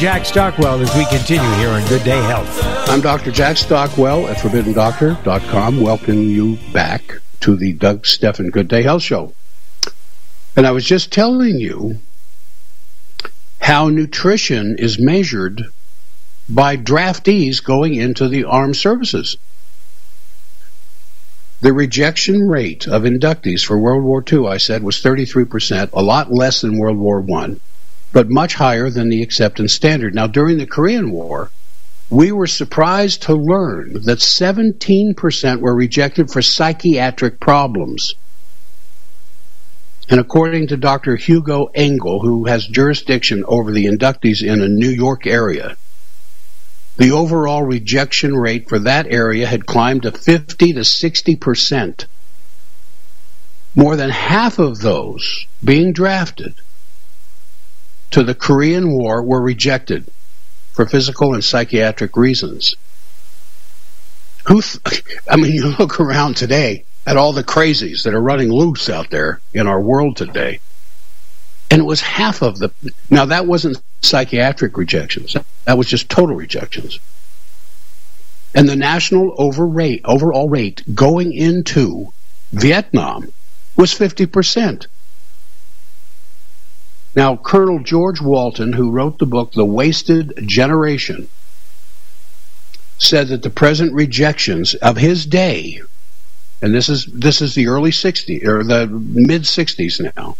Jack Stockwell as we continue here on Good Day Health. I'm Dr. Jack Stockwell at ForbiddenDoctor.com. Welcome you back to the Doug Stephan Good Day Health Show. And I was just telling you how nutrition is measured by draftees going into the armed services. The rejection rate of inductees for World War II, I said, was 33%, a lot less than World War I, but much higher than the acceptance standard. Now, during the Korean War, we were surprised to learn that 17% were rejected for psychiatric problems. And according to Dr. Hugo Engel, who has jurisdiction over the inductees in the New York area, the overall rejection rate for that area had climbed to 50 to 60%. More than half of those being drafted to the Korean War were rejected for physical and psychiatric reasons. You look around today at all the crazies that are running loose out there in our world today, and it was half of the... Now, that wasn't psychiatric rejections. That was just total rejections. And the national overall rate going into Vietnam was 50%. Now, Colonel George Walton, who wrote the book The Wasted Generation, said that the present rejections of his day, and this is the early 60s, or the mid-60s now,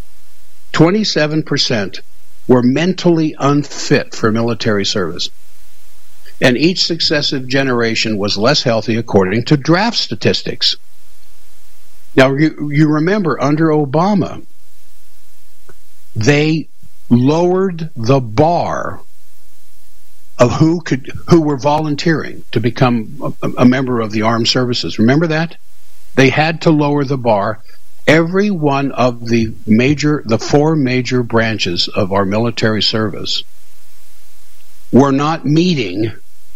27% were mentally unfit for military service. And each successive generation was less healthy according to draft statistics. Now, you remember, under Obama, they lowered the bar of who were volunteering to become a member of the armed services. Remember that? They had to lower the bar. Every one of the four major branches of our military service were not meeting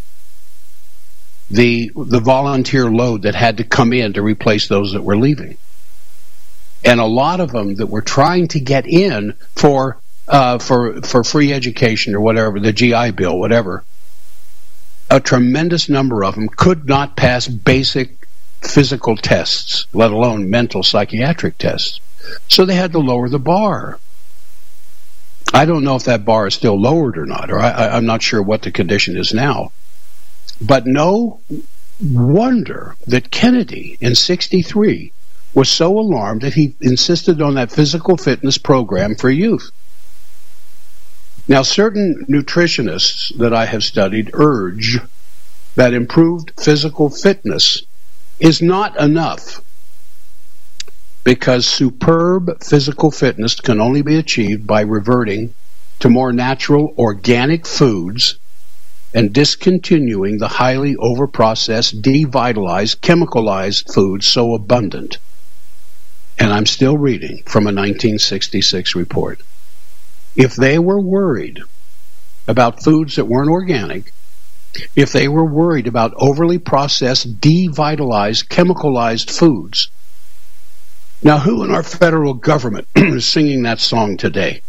the volunteer load that had to come in to replace those that were leaving. And a lot of them that were trying to get in for free education or whatever, the GI Bill, whatever, a tremendous number of them could not pass basic physical tests, let alone mental psychiatric tests. So they had to lower the bar. I don't know if that bar is still lowered or not, or I'm not sure what the condition is now. But no wonder that Kennedy in '63 was so alarmed that he insisted on that physical fitness program for youth. Now, certain nutritionists that I have studied urge that improved physical fitness is not enough, because superb physical fitness can only be achieved by reverting to more natural organic foods and discontinuing the highly overprocessed, devitalized, chemicalized foods so abundant. And I'm still reading from a 1966 report. If they were worried about foods that weren't organic, if they were worried about overly processed, devitalized, chemicalized foods, now who in our federal government is singing that song today?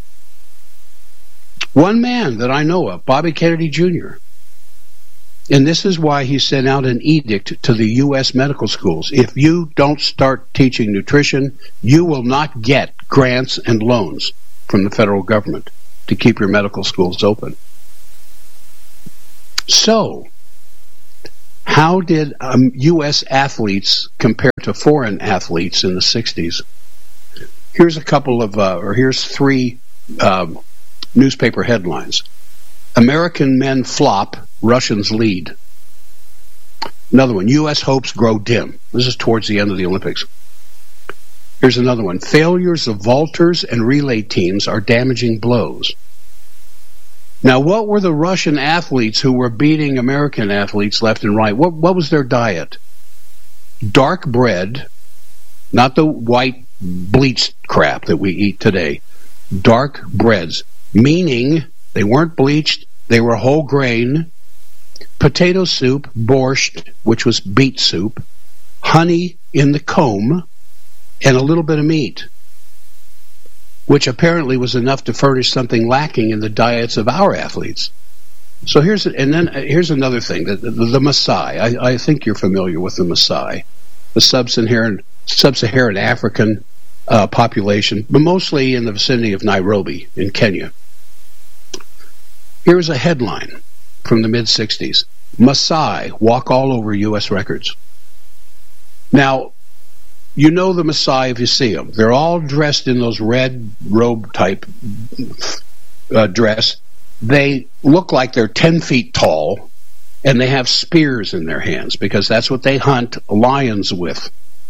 One man that I know of, Bobby Kennedy Jr., and this is why he sent out an edict to the U.S. medical schools. If you don't start teaching nutrition, you will not get grants and loans from the federal government to keep your medical schools open. So, how did U.S. athletes compare to foreign athletes in the 60s? Here's here's three newspaper headlines. American men flop, Russians lead. Another one, U.S. hopes grow dim. This is towards the end of the Olympics. Here's another one, failures of vaulters and relay teams are damaging blows. Now, what were the Russian athletes who were beating American athletes left and right? What was their diet? Dark bread, not the white bleached crap that we eat today. Dark breads, meaning they weren't bleached, they were whole grain, potato soup, borscht, which was beet soup, honey in the comb, and a little bit of meat. which apparently was enough to furnish something lacking in the diets of our athletes. So here's another thing, the Maasai. I think you're familiar with the Maasai, the sub-Saharan African population, but mostly in the vicinity of Nairobi in Kenya. Here's a headline from the mid-'60s. Maasai walk all over U.S. records. Now, you know the Maasai if you see them. They're all dressed in those red robe-type dress. They look like they're 10 feet tall, and they have spears in their hands because that's what they hunt lions with.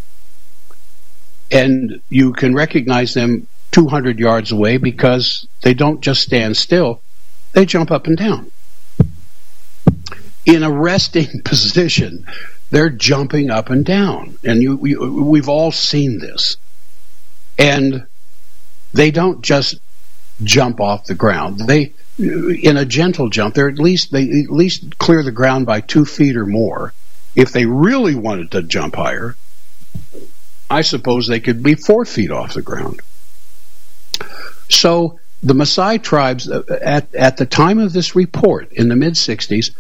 And you can recognize them 200 yards away because they don't just stand still. They jump up and down. In a resting position, they're jumping up and down. And we've all seen this. And they don't just jump off the ground. They, in a gentle jump, they at least clear the ground by 2 feet or more. If they really wanted to jump higher, I suppose they could be 4 feet off the ground. So the Maasai tribes, at the time of this report, in the mid-'60s,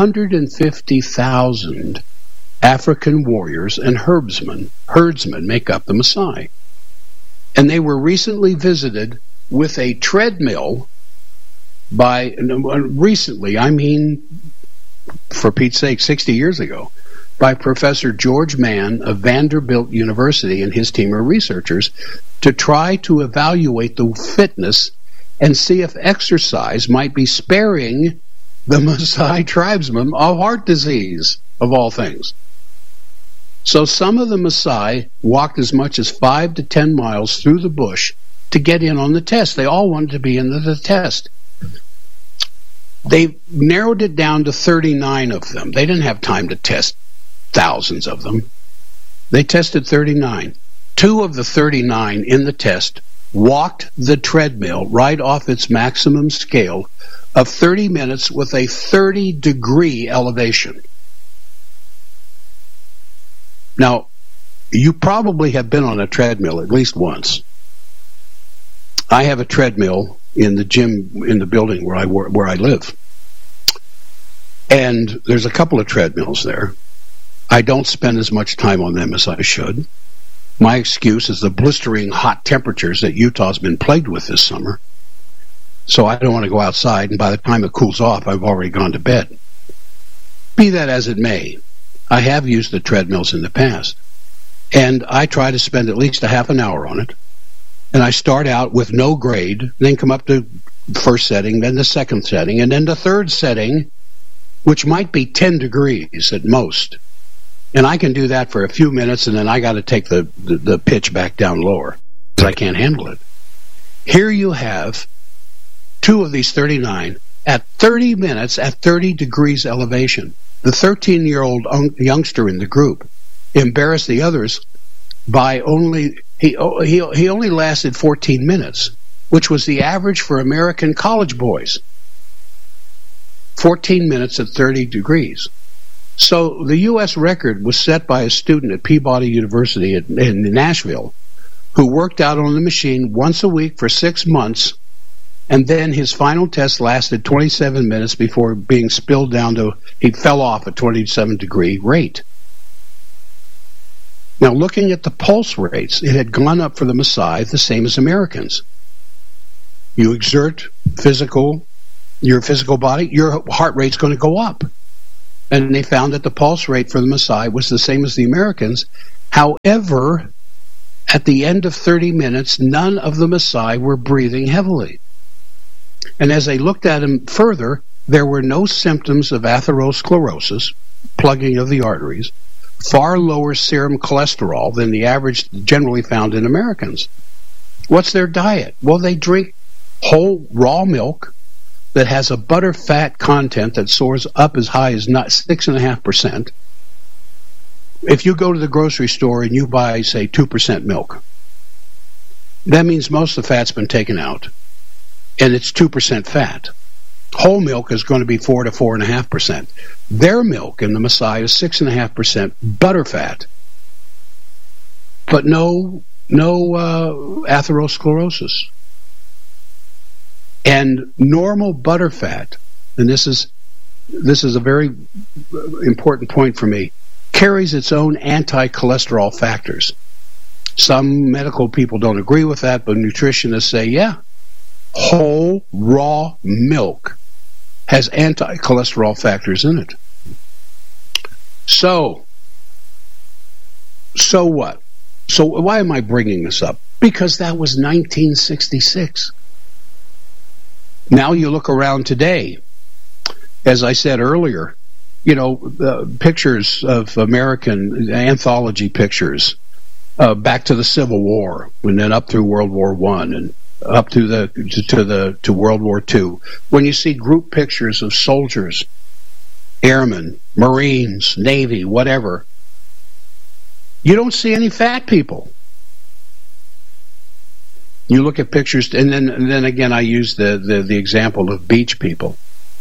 150,000 African warriors and herdsmen make up the Maasai. And they were recently visited with a treadmill by, recently, I mean, for Pete's sake, 60 years ago, by Professor George Mann of Vanderbilt University and his team of researchers to try to evaluate the fitness and see if exercise might be sparing the Maasai tribesmen of heart disease, of all things. So some of the Maasai walked as much as 5 to 10 miles through the bush to get in on the test. They all wanted to be in the test. They narrowed it down to 39 of them. They didn't have time to test thousands of them. They tested 39. 2 of the 39 in the test walked the treadmill right off its maximum scale of 30 minutes with a 30-degree elevation. Now, you probably have been on a treadmill at least once. I have a treadmill in the gym in the building where I live. And there's a couple of treadmills there. I don't spend as much time on them as I should. My excuse is the blistering hot temperatures that Utah's been plagued with this summer. So I don't want to go outside, and by the time it cools off, I've already gone to bed. Be that as it may, I have used the treadmills in the past, and I try to spend at least a half an hour on it. And I start out with no grade, then come up to the first setting, then the second setting, and then the third setting, which might be 10 degrees at most. And I can do that for a few minutes, and then I got to take the pitch back down lower because I can't handle it. Here you have 2 of these 39 at 30 minutes at 30 degrees elevation. The 13-year-old youngster in the group embarrassed the others by he only lasted 14 minutes, which was the average for American college boys. 14 minutes at 30 degrees. So the U.S. record was set by a student at Peabody University in Nashville who worked out on the machine once a week for 6 months, and then his final test lasted 27 minutes before being spilled down to, he fell off a 27-degree rate. Now, looking at the pulse rates, it had gone up for the Maasai the same as Americans. You exert your physical body, your heart rate's going to go up. And they found that the pulse rate for the Maasai was the same as the Americans. However, at the end of 30 minutes, none of the Maasai were breathing heavily. And as they looked at him further, there were no symptoms of atherosclerosis, plugging of the arteries, far lower serum cholesterol than the average generally found in Americans. What's their diet? Well, they drink whole raw milk that has a butter fat content that soars up as high as 6.5%. If you go to the grocery store and you buy, say, 2% milk, that means most of the fat's been taken out, and it's 2% fat. Whole milk is going to be 4 to 4.5%. Their milk in the Maasai is 6.5% butter fat, but no atherosclerosis. And normal butterfat, and this is a very important point for me, carries its own anti-cholesterol factors. Some medical people don't agree with that, but nutritionists say, yeah, whole raw milk has anti-cholesterol factors in it. So what? So why am I bringing this up? Because that was 1966. Now you look around today, as I said earlier, pictures of American anthology pictures back to the Civil War, and then up through World War I, and up to to World War II. When you see group pictures of soldiers, airmen, Marines, Navy, whatever, you don't see any fat people. You look at pictures, and then again, I use the example of beach people.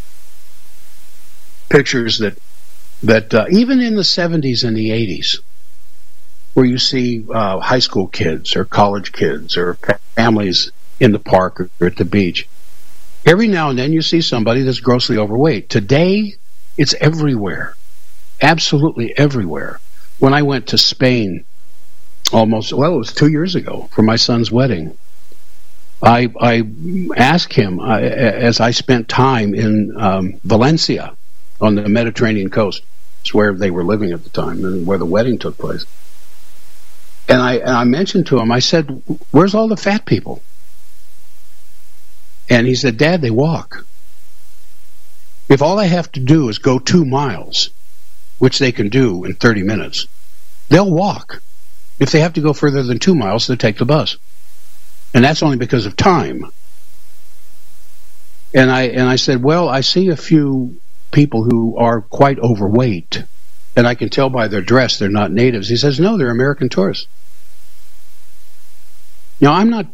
Pictures that even in the 70s and the 80s, where you see high school kids or college kids or families in the park or at the beach, every now and then you see somebody that's grossly overweight. Today, it's everywhere, absolutely everywhere. When I went to Spain, it was 2 years ago for my son's wedding, I asked him, as I spent time in Valencia on the Mediterranean coast, it's where they were living at the time and where the wedding took place. And I mentioned to him, I said, where's all the fat people? And he said, Dad, they walk. If all I have to do is go 2 miles, which they can do in 30 minutes, they'll walk. If they have to go further than 2 miles, they'll take the bus. And that's only because of time. And I said, well, I see a few people who are quite overweight, and I can tell by their dress they're not natives. He says, no, they're American tourists. Now,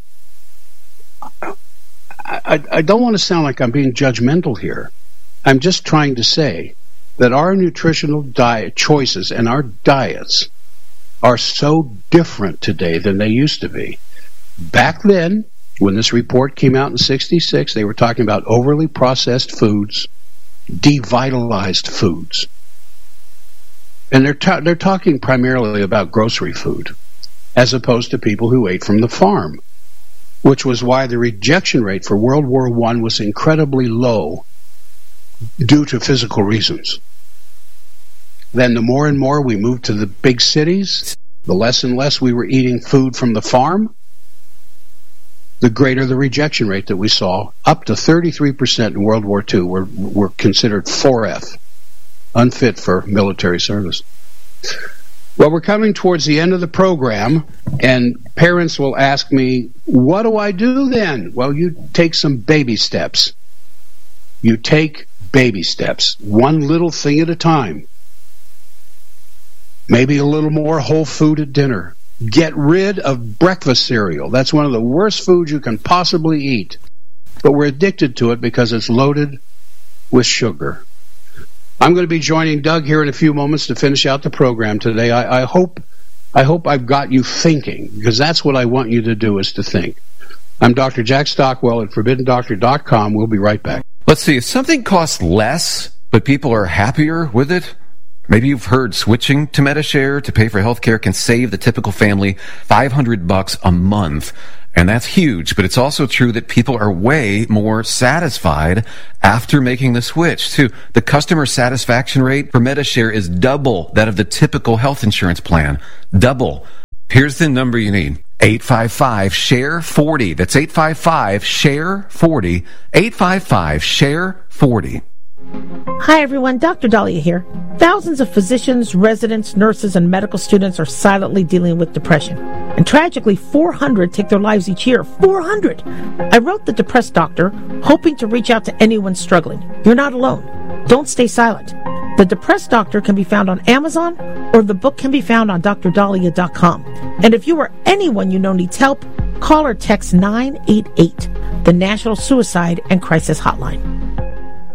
I don't want to sound like I'm being judgmental here. I'm just trying to say that our nutritional diet choices and our diets are so different today than they used to be. Back then, when this report came out in 1966, they were talking about overly processed foods, devitalized foods. And they're talking primarily about grocery food, as opposed to people who ate from the farm, which was why the rejection rate for World War I was incredibly low due to physical reasons. Then the more and more we moved to the big cities, the less and less we were eating food from the farm, the greater the rejection rate that we saw. Up to 33% in World War II were considered 4F, unfit for military service. Well, we're coming towards the end of the program, and parents will ask me, what do I do then? Well, you take some baby steps. You take baby steps, one little thing at a time. Maybe a little more whole food at dinner. Get rid of breakfast cereal. That's one of the worst foods you can possibly eat. But we're addicted to it because it's loaded with sugar. I'm going to be joining Doug here in a few moments to finish out the program today. I hope I've got you thinking, because that's what I want you to do, is to think. I'm Dr. Jack Stockwell at ForbiddenDoctor.com. We'll be right back. Let's see, if something costs less, but people are happier with it, maybe you've heard switching to Medi-Share to pay for health care can save the typical family $500 a month. And that's huge, but it's also true that people are way more satisfied after making the switch, too. The customer satisfaction rate for Medi-Share is double that of the typical health insurance plan. Double. Here's the number you need. 855-SHARE-40. That's 855-SHARE-40. 855-SHARE-40. Hi everyone, Dr. Dahlia here. Thousands of physicians, residents, nurses, and medical students are silently dealing with depression. And tragically, 400 take their lives each year. 400! I wrote The Depressed Doctor, hoping to reach out to anyone struggling. You're not alone. Don't stay silent. The Depressed Doctor can be found on Amazon, or the book can be found on drdahlia.com. And if you or anyone you know needs help, call or text 988, the National Suicide and Crisis Hotline.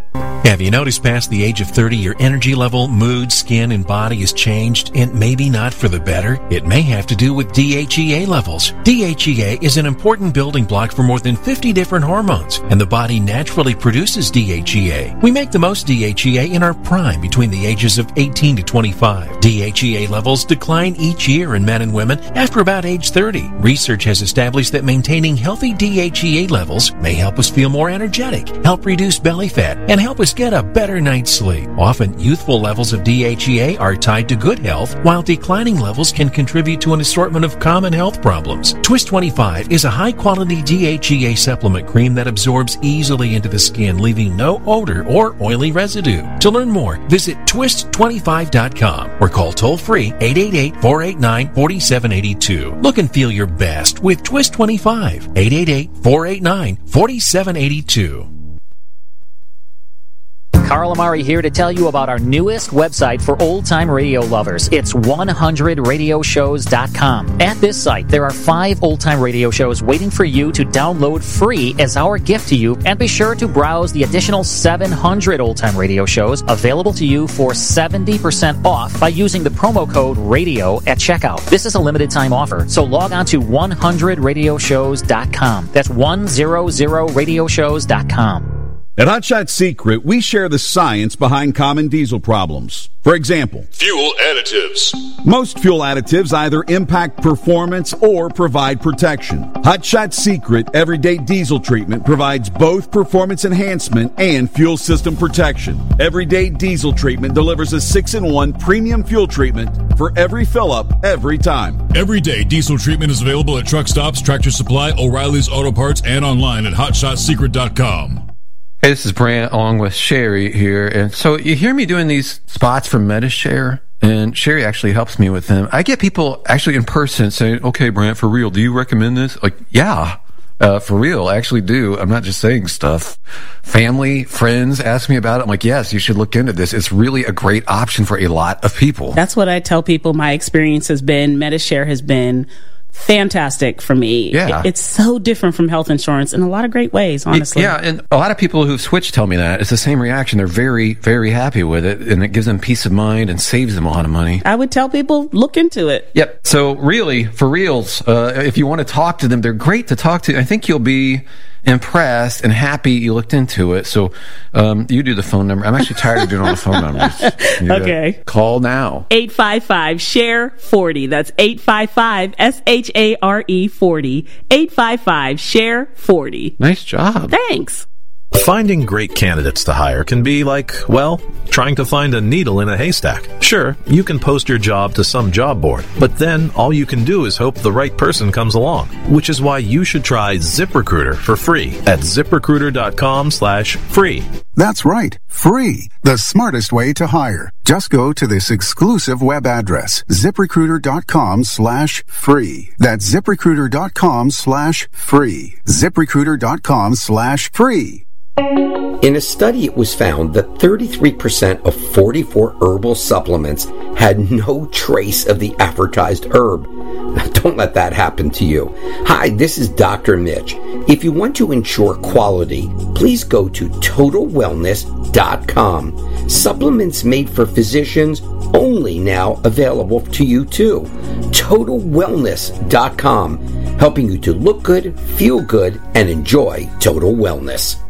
Have you noticed past the age of 30 your energy level, mood, skin, and body has changed, and maybe not for the better? It may have to do with DHEA levels. DHEA is an important building block for more than 50 different hormones, and the body naturally produces DHEA. We make the most DHEA in our prime between the ages of 18 to 25. DHEA levels decline each year in men and women after about age 30. Research has established that maintaining healthy DHEA levels may help us feel more energetic, help reduce belly fat, and help us get a better night's sleep. Often, youthful levels of DHEA are tied to good health, while declining levels can contribute to an assortment of common health problems. Twist 25 is a high-quality DHEA supplement cream that absorbs easily into the skin, leaving no odor or oily residue. To learn more, visit twist25.com or call toll-free 888-489-4782. Look and feel your best with Twist 25, 888-489-4782. Carl Amari here to tell you about our newest website for old-time radio lovers. It's 100radioshows.com. At this site, there are 5 old-time radio shows waiting for you to download free as our gift to you, and be sure to browse the additional 700 old-time radio shows available to you for 70% off by using the promo code RADIO at checkout. This is a limited-time offer, so log on to 100radioshows.com. That's 100radioshows.com. At Hot Shot Secret, we share the science behind common diesel problems. For example, fuel additives. Most fuel additives either impact performance or provide protection. Hot Shot Secret Everyday Diesel Treatment provides both performance enhancement and fuel system protection. Everyday Diesel Treatment delivers a 6-in-1 premium fuel treatment for every fill-up, every time. Everyday Diesel Treatment is available at truck stops, Tractor Supply, O'Reilly's Auto Parts, and online at HotShotSecret.com. Hey, this is Brant along with Sherry here. And so you hear me doing these spots for Medi-Share, and Sherry actually helps me with them. I get people actually in person saying, okay, Brant, for real, do you recommend this? Like, yeah, for real, I actually do. I'm not just saying stuff. Family, friends ask me about it. I'm like, yes, you should look into this. It's really a great option for a lot of people. That's what I tell people my experience has been. Medi-Share has been fantastic for me. Yeah. It's so different from health insurance in a lot of great ways, honestly. Yeah, and a lot of people who've switched tell me that. It's the same reaction. They're very, very happy with it, and it gives them peace of mind and saves them a lot of money. I would tell people, look into it. Yep. So really, for reals, if you want to talk to them, they're great to talk to. I think you'll be impressed and happy you looked into it. So you do the phone number. I'm actually tired of doing all the phone numbers. Okay. Call now. 855-SHARE-40. That's 855-SHARE-40. 855-SHARE-40. Nice job. Thanks. Finding great candidates to hire can be like, well, trying to find a needle in a haystack. Sure, you can post your job to some job board, but then all you can do is hope the right person comes along, which is why you should try ZipRecruiter for free at ZipRecruiter.com/free. That's right, free. The smartest way to hire. Just go to this exclusive web address, ZipRecruiter.com/free. That's ZipRecruiter.com/free. ZipRecruiter.com/free. In a study, it was found that 33% of 44 herbal supplements had no trace of the advertised herb. Now, don't let that happen to you. Hi, this is Dr. Mitch. If you want to ensure quality, please go to TotalWellness.com. Supplements made for physicians, only now available to you too. TotalWellness.com, helping you to look good, feel good, and enjoy total wellness.